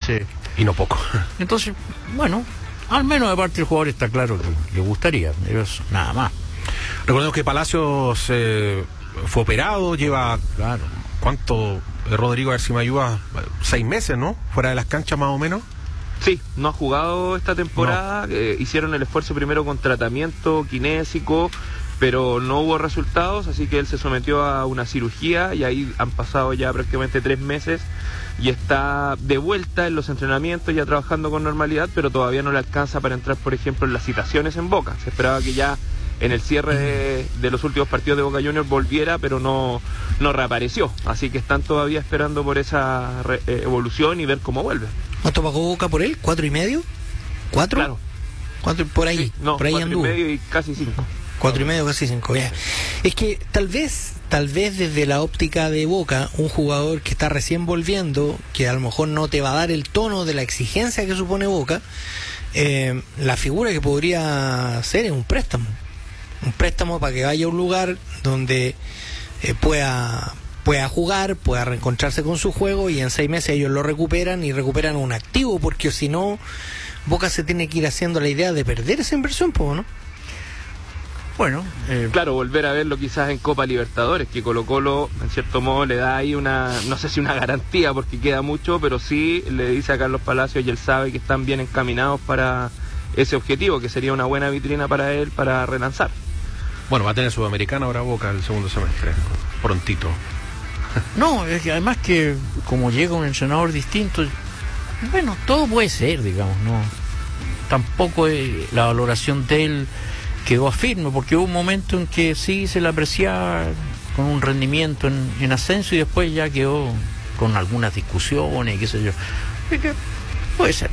Entonces, Y no poco. bueno, al menos de parte del jugador está claro que le gustaría, pero eso, nada más. Recordemos que Palacios fue operado, lleva... Claro. ¿Cuánto, Rodrigo? A ver si me ayuda, 6 meses, ¿no? Fuera de las canchas más o menos. Sí, no ha jugado esta temporada, hicieron el esfuerzo primero con tratamiento kinésico, pero no hubo resultados, así que él se sometió a una cirugía y ahí han pasado ya prácticamente 3 meses y está de vuelta en los entrenamientos, ya trabajando con normalidad, pero todavía no le alcanza para entrar, por ejemplo, en las citaciones en Boca. Se esperaba que ya en el cierre de los últimos partidos de Boca Juniors volviera, pero no reapareció, así que están todavía esperando por esa evolución y ver cómo vuelve. ¿Cuánto pagó Boca por él? ¿4,5? ¿4? Claro. ¿Cuánto? Por ahí, Sí, no, por ahí anduvo. 4,5 y casi 5. 4,5, casi 5, ya. Es que tal vez desde la óptica de Boca, un jugador que está recién volviendo, que a lo mejor no te va a dar el tono de la exigencia que supone Boca, la figura que podría ser es un préstamo. Un préstamo para que vaya a un lugar donde pueda jugar, pueda reencontrarse con su juego, y en 6 meses ellos lo recuperan y recuperan un activo, porque si no, Boca se tiene que ir haciendo la idea de perder esa inversión, ¿no? Bueno, claro, volver a verlo quizás en Copa Libertadores, que Colo-Colo en cierto modo le da ahí no sé si una garantía porque queda mucho, pero sí le dice a Carlos Palacios, y él sabe que están bien encaminados para ese objetivo, que sería una buena vitrina para él para relanzar. Bueno, va a tener Sudamericana ahora Boca el segundo semestre, prontito. no, es que además que como llega un entrenador distinto, bueno, todo puede ser, digamos, no. Tampoco la valoración de él quedó firme, porque hubo un momento en que sí se le apreciaba con un rendimiento en ascenso, y después ya quedó con algunas discusiones, qué sé yo. Es que puede ser.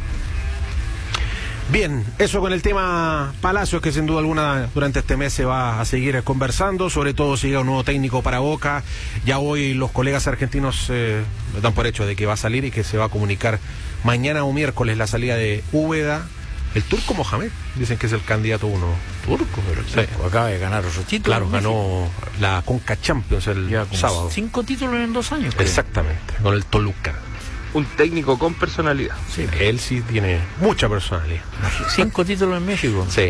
Bien, eso con el tema Palacios, que sin duda alguna durante este mes se va a seguir conversando, sobre todo si llega un nuevo técnico para Boca. Ya hoy los colegas argentinos dan por hecho de que va a salir y que se va a comunicar mañana o miércoles la salida de Úbeda. El turco Mohamed, dicen que es el candidato uno. Turco, pero sí, acaba de ganar otro título. Claro, ganó la Conca Champions el sábado. 5 títulos en 2 años. Creo. Exactamente, con el Toluca. Un técnico con personalidad. Sí, él sí tiene mucha personalidad. 5 títulos en México. Sí.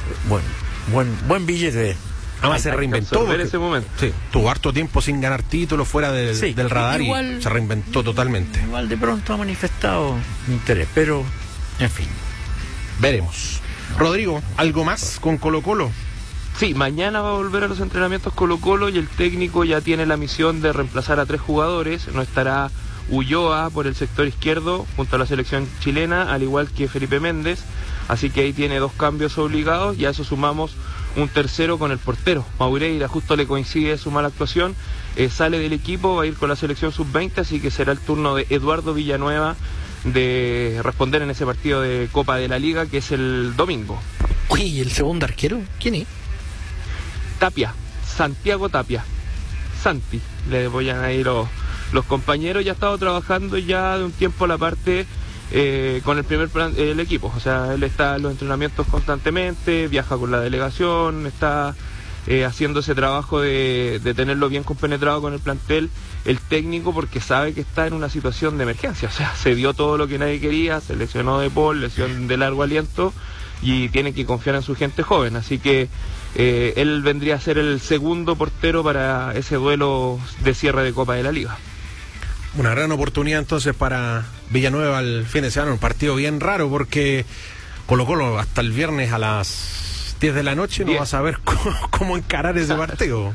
Buen billete. Además se reinventó. En ese momento. Sí, tuvo harto tiempo sin ganar títulos fuera del radar, igual, y se reinventó totalmente. Igual de pronto ha manifestado interés, pero en fin. Veremos. Rodrigo, ¿algo más con Colo-Colo? Sí, mañana va a volver a los entrenamientos Colo-Colo y el técnico ya tiene la misión de reemplazar a 3 jugadores. No estará Ulloa por el sector izquierdo junto a la selección chilena, al igual que Felipe Méndez, así que ahí tiene 2 cambios obligados, y a eso sumamos un tercero con el portero. Maureira justo le coincide su mala actuación, sale del equipo, va a ir con la selección sub-20, así que será el turno de Eduardo Villanueva de responder en ese partido de Copa de la Liga, que es el domingo. Oye, ¿y el segundo arquero? ¿Quién es? Tapia, Santiago Tapia, Santi, le apoyan ahí los compañeros. Ya ha estado trabajando ya de un tiempo a la parte con el primer plan, el equipo, o sea, él está en los entrenamientos constantemente, viaja con la delegación, está haciendo ese trabajo de tenerlo bien compenetrado con el plantel, el técnico, porque sabe que está en una situación de emergencia, o sea, se dio todo lo que nadie quería, se lesionó De Paul, lesión de largo aliento, y tiene que confiar en su gente joven, así que él vendría a ser el segundo portero para ese duelo de cierre de Copa de la Liga. Una gran oportunidad entonces para Villanueva el fin de semana, un partido bien raro porque Colo-Colo hasta el viernes a las 10 de la noche no va a saber cómo encarar ese partido.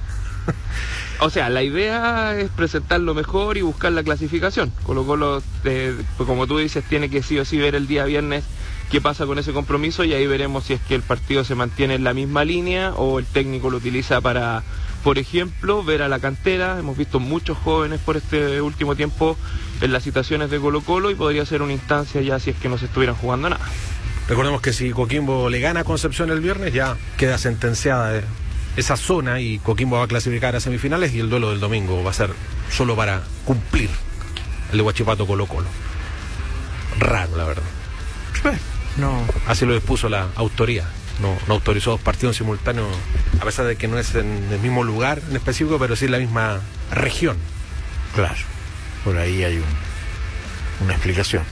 O sea, la idea es presentarlo mejor y buscar la clasificación. Colo-Colo, como tú dices, tiene que sí o sí ver el día viernes qué pasa con ese compromiso, y ahí veremos si es que el partido se mantiene en la misma línea o el técnico lo utiliza para, por ejemplo, ver a la cantera. Hemos visto muchos jóvenes por este último tiempo en las situaciones de Colo-Colo, y podría ser una instancia ya si es que no se estuvieran jugando nada. Recordemos que si Coquimbo le gana a Concepción el viernes, ya queda sentenciada esa zona y Coquimbo va a clasificar a semifinales, y el duelo del domingo va a ser solo para cumplir el de Huachipato Colo-Colo. Raro, la verdad. No. Así lo dispuso la autoría. No autorizó 2 partidos simultáneos, a pesar de que no es en el mismo lugar en específico, pero sí en la misma región. Claro, por ahí hay una explicación.